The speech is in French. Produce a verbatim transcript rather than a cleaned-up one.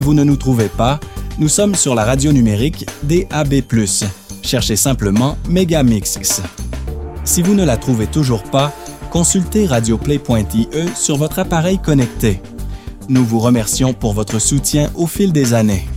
Vous ne nous trouvez pas? Nous sommes sur la radio numérique D A B plus. Cherchez simplement Megamix. Si vous ne la trouvez toujours pas, consultez radioplay point I E sur votre appareil connecté. Nous vous remercions pour votre soutien au fil des années.